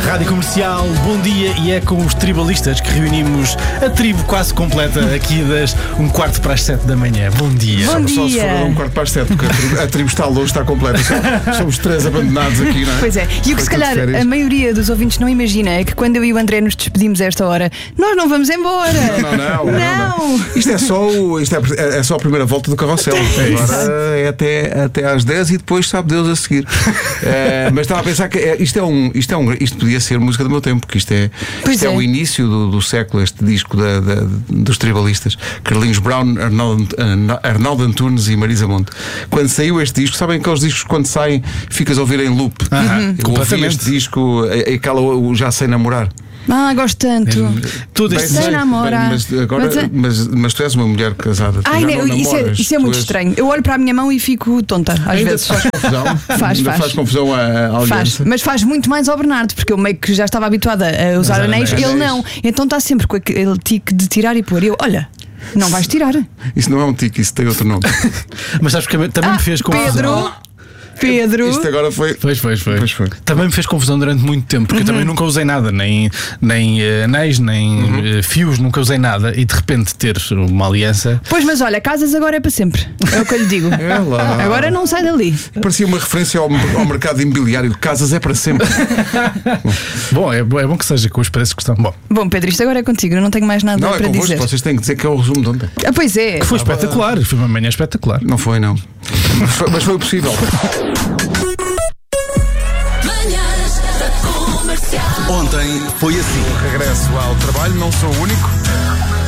Rádio Comercial, bom dia, e é com os tribalistas que reunimos a tribo quase completa aqui das 7:15 da manhã. Bom dia. Bom dia. Só se for 7:15, porque a tribo está longe, está completa. Somos três abandonados aqui, não é? Pois é, e o que se calhar a maioria dos ouvintes não imagina é que quando eu e o André nos despedimos a esta hora, nós não vamos embora. Não. Isto é só a primeira volta do carrossel. Agora é até às 10 e depois sabe Deus a seguir. Mas estava a pensar que isto podia ser música do meu tempo, porque isto é o início do século, este disco dos tribalistas. Carlinhos Brown, Arnaldo Antunes e Marisa Monte. Quando saiu este disco, sabem aqueles discos quando saem ficas a ouvir em loop? Eu ouvi este disco, o Já Sei Namorar. Gosto tanto. Tudo isto. Sem namorar. Mas tu és uma mulher casada. Isso é muito estranho. Eu olho para a minha mão e fico tonta às vezes. Faz confusão? Faz confusão a alguém? Mas faz muito mais ao Bernardo, porque eu meio que já estava habituada a usar anéis, ele não. Então está sempre com aquele tique de tirar e pôr. Olha, não vais tirar. Isso não é um tique, isso tem outro nome. Mas sabes que também me fez confusão. Pedro. Isto agora foi. Pois foi. Também me fez confusão durante muito tempo, porque eu também nunca usei nada, nem anéis, nem fios, nunca usei nada. E de repente ter uma aliança. Pois, mas olha, casas agora é para sempre. É o que eu lhe digo. Agora não sai dali. Parecia uma referência ao mercado imobiliário. Casas é para sempre. Bom, é bom que seja com os preços que estão. Bom, Pedro, isto agora é contigo. Eu não tenho mais nada para dizer. Vocês têm que dizer que é o resumo de ontem. Pois é. Que foi espetacular. Foi uma manhã espetacular. Não foi, não. Mas foi possível. Ontem foi assim. Regresso ao trabalho, não sou o único.